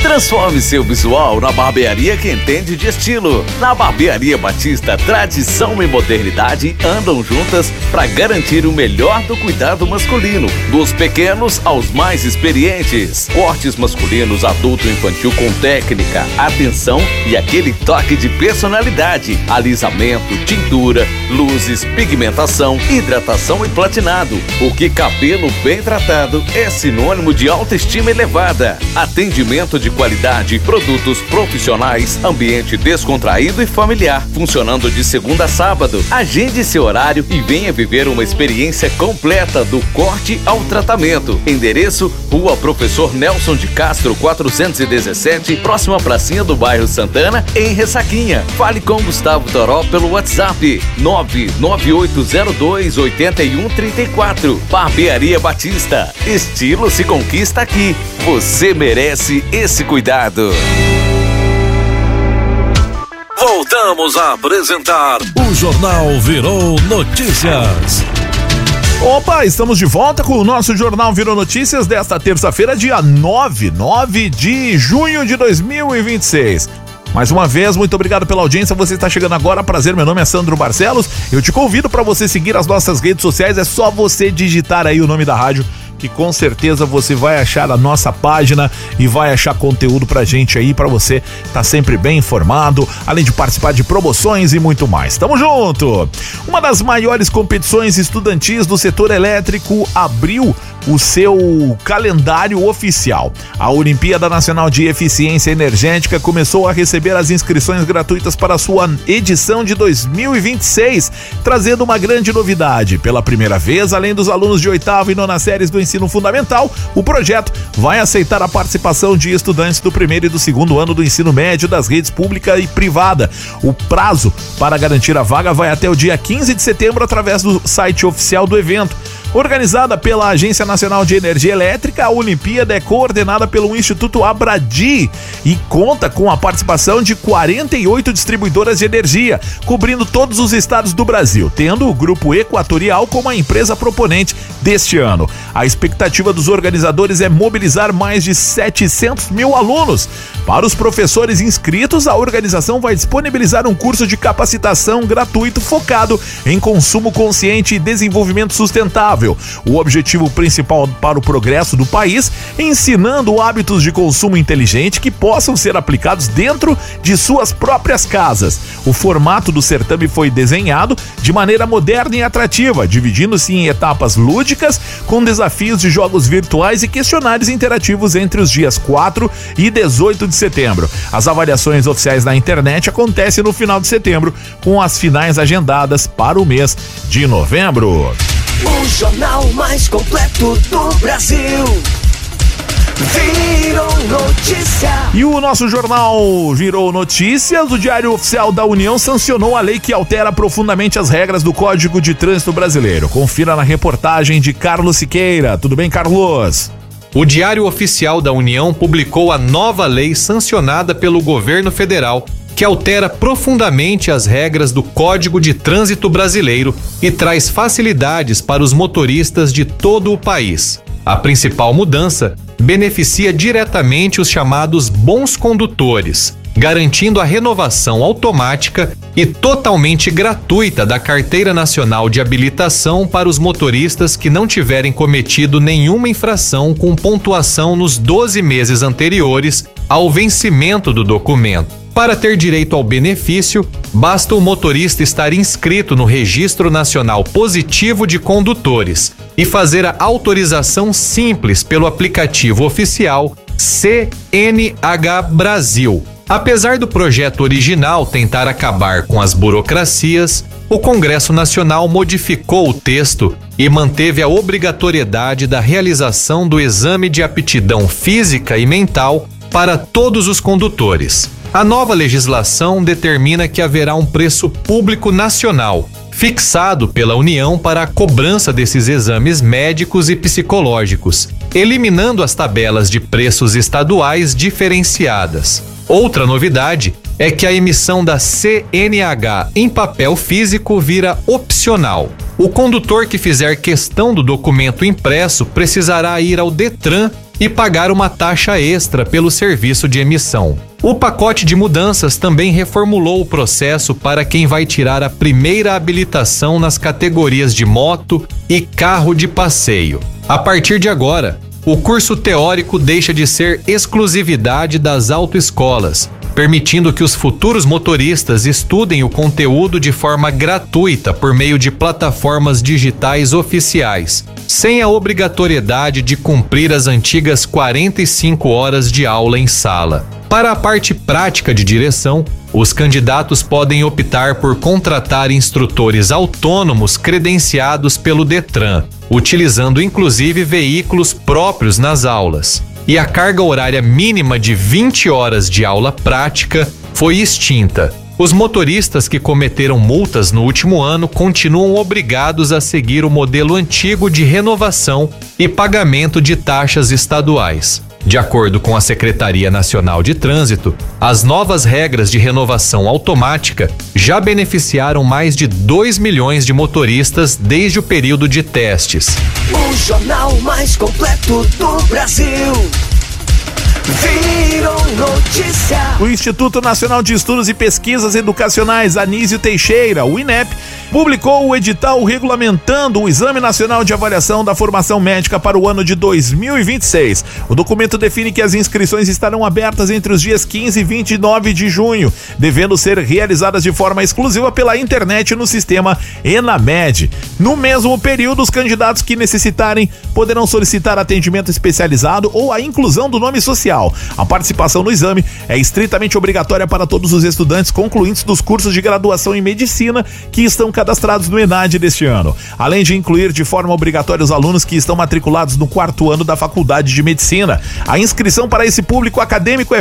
Transforme seu visual na barbearia que entende de estilo. Na Barbearia Batista, tradição e modernidade andam juntas para garantir o melhor do cuidado masculino, dos pequenos aos mais experientes. Cortes masculinos adulto e infantil com técnica, atenção e aquele toque de personalidade. Alisamento, tintura, luzes, pigmentação, hidratação e platinado. Porque cabelo bem tratado é sinônimo de autoestima elevada. Atendimento de qualidade, produtos profissionais, ambiente descontraído e familiar, funcionando de segunda a sábado. Agende seu horário e venha viver uma experiência completa do corte ao tratamento. Endereço: Rua Professor Nelson de Castro, 417, próxima pracinha do bairro Santana, em Ressaquinha. Fale com Gustavo Toró pelo WhatsApp 99802-8134. Barbearia Batista. Estilo se conquista aqui. Você merece esse cuidado. Voltamos a apresentar o Jornal Virou Notícias. Opa, estamos de volta com o nosso Jornal Virou Notícias desta terça-feira, dia 9 de junho de 2026. Mais uma vez, muito obrigado pela audiência. Você está chegando agora, prazer, meu nome é Sandro Barcelos. Eu te convido para você seguir as nossas redes sociais. É só você digitar aí o nome da rádio, que com certeza você vai achar a nossa página e vai achar conteúdo pra gente aí, pra você tá sempre bem informado, além de participar de promoções e muito mais. Tamo junto! Uma das maiores competições estudantis do setor elétrico abriu o seu calendário oficial. A Olimpíada Nacional de Eficiência Energética começou a receber as inscrições gratuitas para a sua edição de 2026, trazendo uma grande novidade. Pela primeira vez, além dos alunos de 8ª e 9ª séries do ensino fundamental, o projeto vai aceitar a participação de estudantes do 1º e do 2º ano do ensino médio das redes pública e privada. O prazo para garantir a vaga vai até o dia 15 de setembro através do site oficial do evento. Organizada pela Agência Nacional de Energia Elétrica, a Olimpíada é coordenada pelo Instituto Abradi e conta com a participação de 48 distribuidoras de energia, cobrindo todos os estados do Brasil, tendo o Grupo Equatorial como a empresa proponente deste ano. A expectativa dos organizadores é mobilizar mais de 700 mil alunos. Para os professores inscritos, a organização vai disponibilizar um curso de capacitação gratuito focado em consumo consciente e desenvolvimento sustentável. O objetivo principal para o progresso do país, ensinando hábitos de consumo inteligente que possam ser aplicados dentro de suas próprias casas. O formato do certame foi desenhado de maneira moderna e atrativa, dividindo-se em etapas lúdicas, com desafios de jogos virtuais e questionários interativos entre os dias 4 e 18 de setembro. As avaliações oficiais na internet acontecem no final de setembro, com as finais agendadas para o mês de novembro. O jornal mais completo do Brasil. Virou Notícia. E o nosso jornal Virou Notícias. O Diário Oficial da União sancionou a lei que altera profundamente as regras do Código de Trânsito Brasileiro. Confira na reportagem de Carlos Siqueira. Tudo bem, Carlos? O Diário Oficial da União publicou a nova lei sancionada pelo governo federal, que altera profundamente as regras do Código de Trânsito Brasileiro e traz facilidades para os motoristas de todo o país. A principal mudança beneficia diretamente os chamados bons condutores, garantindo a renovação automática e totalmente gratuita da Carteira Nacional de Habilitação para os motoristas que não tiverem cometido nenhuma infração com pontuação nos 12 meses anteriores ao vencimento do documento. Para ter direito ao benefício, basta o motorista estar inscrito no Registro Nacional Positivo de Condutores e fazer a autorização simples pelo aplicativo oficial CNH Brasil. Apesar do projeto original tentar acabar com as burocracias, o Congresso Nacional modificou o texto e manteve a obrigatoriedade da realização do exame de aptidão física e mental para todos os condutores. A nova legislação determina que haverá um preço público nacional, fixado pela União para a cobrança desses exames médicos e psicológicos, eliminando as tabelas de preços estaduais diferenciadas. Outra novidade é que a emissão da CNH em papel físico vira opcional. O condutor que fizer questão do documento impresso precisará ir ao Detran e pagar uma taxa extra pelo serviço de emissão. O pacote de mudanças também reformulou o processo para quem vai tirar a primeira habilitação nas categorias de moto e carro de passeio. A partir de agora, o curso teórico deixa de ser exclusividade das autoescolas, permitindo que os futuros motoristas estudem o conteúdo de forma gratuita por meio de plataformas digitais oficiais, sem a obrigatoriedade de cumprir as antigas 45 horas de aula em sala. Para a parte prática de direção, os candidatos podem optar por contratar instrutores autônomos credenciados pelo Detran, utilizando inclusive veículos próprios nas aulas. E a carga horária mínima de 20 horas de aula prática foi extinta. Os motoristas que cometeram multas no último ano continuam obrigados a seguir o modelo antigo de renovação e pagamento de taxas estaduais. De acordo com a Secretaria Nacional de Trânsito, as novas regras de renovação automática já beneficiaram mais de 2 milhões de motoristas desde o período de testes. O jornal mais completo do Brasil. Virou notícia. O Instituto Nacional de Estudos e Pesquisas Educacionais Anísio Teixeira, o INEP, publicou o edital regulamentando o Exame Nacional de Avaliação da Formação Médica para o ano de 2026. O documento define que as inscrições estarão abertas entre os dias 15 e 29 de junho, devendo ser realizadas de forma exclusiva pela internet no sistema Enamed. No mesmo período, os candidatos que necessitarem poderão solicitar atendimento especializado ou a inclusão do nome social. A participação no exame é estritamente obrigatória para todos os estudantes concluintes dos cursos de graduação em medicina que estão cadastrados no ENAD deste ano, além de incluir de forma obrigatória os alunos que estão matriculados no 4º ano da Faculdade de Medicina. A inscrição para esse público acadêmico é